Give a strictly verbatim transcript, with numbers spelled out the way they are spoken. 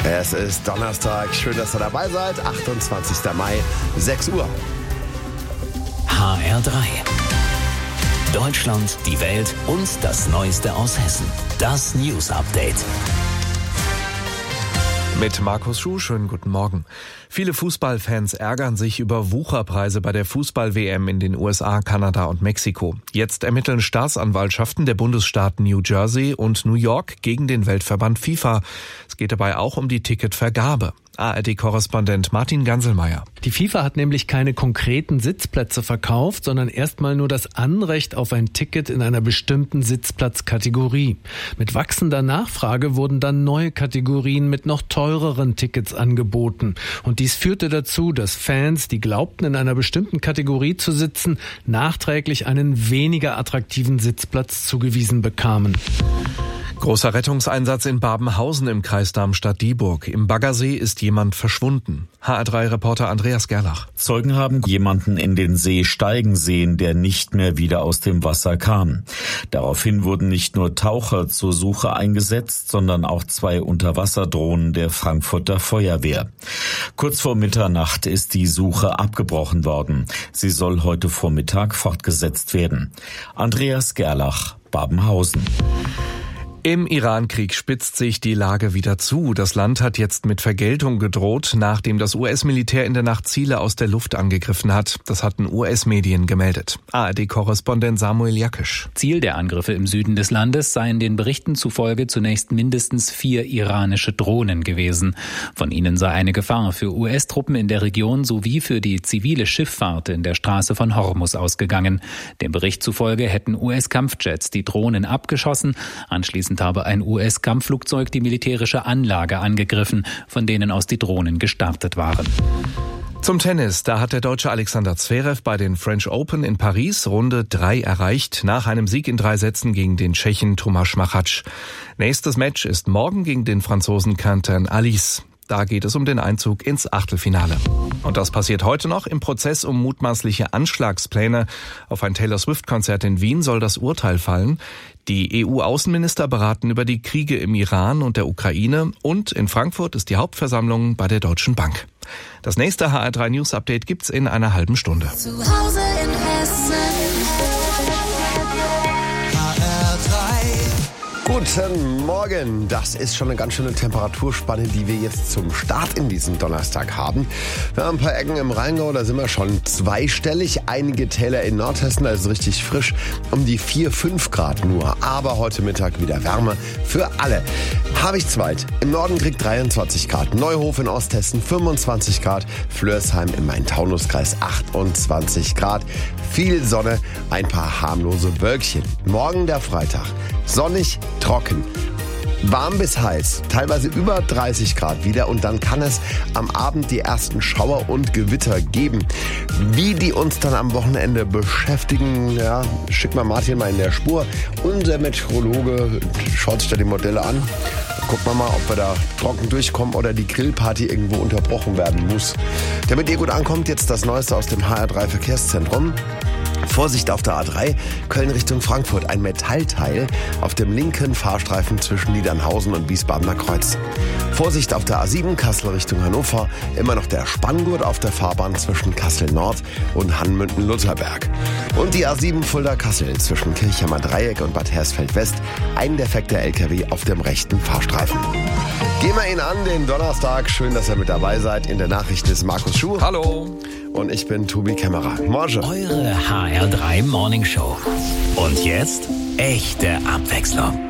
Es ist Donnerstag, schön, dass ihr dabei seid, achtundzwanzigster Mai, sechs Uhr. H R drei. Deutschland, die Welt und das Neueste aus Hessen. Das News Update. Mit Markus Schuh, schönen guten Morgen. Viele Fußballfans ärgern sich über Wucherpreise bei der Fußball-W M in den U S A, Kanada und Mexiko. Jetzt ermitteln Staatsanwaltschaften der Bundesstaaten New Jersey und New York gegen den Weltverband FIFA. Es geht dabei auch um die Ticketvergabe. A R D-Korrespondent Martin Ganselmeier. Die FIFA hat nämlich keine konkreten Sitzplätze verkauft, sondern erstmal nur das Anrecht auf ein Ticket in einer bestimmten Sitzplatzkategorie. Mit wachsender Nachfrage wurden dann neue Kategorien mit noch teureren Tickets angeboten. Und dies führte dazu, dass Fans, die glaubten, in einer bestimmten Kategorie zu sitzen, nachträglich einen weniger attraktiven Sitzplatz zugewiesen bekamen. Großer Rettungseinsatz in Babenhausen im Kreis Darmstadt-Dieburg. Im Baggersee ist jemand verschwunden. H R drei-Reporter Andreas Gerlach. Zeugen haben jemanden in den See steigen sehen, der nicht mehr wieder aus dem Wasser kam. Daraufhin wurden nicht nur Taucher zur Suche eingesetzt, sondern auch zwei Unterwasserdrohnen der Frankfurter Feuerwehr. Kurz vor Mitternacht ist die Suche abgebrochen worden. Sie soll heute Vormittag fortgesetzt werden. Andreas Gerlach, Babenhausen. Im Iran-Krieg spitzt sich die Lage wieder zu. Das Land hat jetzt mit Vergeltung gedroht, nachdem das U S-Militär in der Nacht Ziele aus der Luft angegriffen hat. Das hatten U S-Medien gemeldet. A R D-Korrespondent Samuel Jakisch. Ziel der Angriffe im Süden des Landes seien den Berichten zufolge zunächst mindestens vier iranische Drohnen gewesen. Von ihnen sei eine Gefahr für U S-Truppen in der Region sowie für die zivile Schifffahrt in der Straße von Hormuz ausgegangen. Dem Bericht zufolge hätten U S-Kampfjets die Drohnen abgeschossen. Anschließend habe ein U S-Kampfflugzeug die militärische Anlage angegriffen, von denen aus die Drohnen gestartet waren. Zum Tennis, da hat der Deutsche Alexander Zverev bei den French Open in Paris Runde drei erreicht, nach einem Sieg in drei Sätzen gegen den Tschechen Tomáš Machač. Nächstes Match ist morgen gegen den Franzosen Quentin Alice. Da geht es um den Einzug ins Achtelfinale. Und das passiert heute noch. Im Prozess um mutmaßliche Anschlagspläne auf ein Taylor Swift-Konzert in Wien soll das Urteil fallen. Die E U-Außenminister beraten über die Kriege im Iran und der Ukraine. Und in Frankfurt ist die Hauptversammlung bei der Deutschen Bank. Das nächste H R drei News Update gibt's in einer halben Stunde. Zu Hause in Hessen. H R drei. Guten Morgen. Das ist schon eine ganz schöne Temperaturspanne, die wir jetzt zum Start in diesem Donnerstag haben. Wir haben ein paar Ecken im Rheingau, da sind wir schon zweistellig. Einige Täler in Nordhessen, da ist es richtig frisch, um die vier, fünf Grad nur. Aber heute Mittag wieder Wärme für alle. Habichtswald im Norden kriegt dreiundzwanzig Grad, Neuhof in Osthessen fünfundzwanzig Grad, Flörsheim im Main-Taunus-Kreis achtundzwanzig Grad. Viel Sonne, ein paar harmlose Wölkchen. Morgen der Freitag. Sonnig, trocken, warm bis heiß, teilweise über dreißig Grad wieder und dann kann es am Abend die ersten Schauer und Gewitter geben. Wie die uns dann am Wochenende beschäftigen, ja, schickt mal Martin mal in der Spur. Unser Meteorologe schaut sich da die Modelle an. Gucken wir mal, ob wir da trocken durchkommen oder die Grillparty irgendwo unterbrochen werden muss. Damit ihr gut ankommt, jetzt das Neueste aus dem H R drei Verkehrszentrum. Vorsicht auf der A drei, Köln Richtung Frankfurt. Ein Metallteil auf dem linken Fahrstreifen zwischen Niedernhausen und Wiesbadener Kreuz. Vorsicht auf der A sieben, Kassel Richtung Hannover. Immer noch der Spanngurt auf der Fahrbahn zwischen Kassel Nord und Hanmünden-Lutherberg. Und die A sieben Fulda-Kassel zwischen Kirchheimer Dreieck und Bad Hersfeld West. Ein defekter L K W auf dem rechten Fahrstreifen. Gehen wir ihn an, den Donnerstag. Schön, dass ihr mit dabei seid. In der Nachricht ist Markus Schuh. Hallo. Und ich bin Tobi Kämmerer. Morgen. Eure H R drei Morning Show. Und jetzt echte Abwechslung.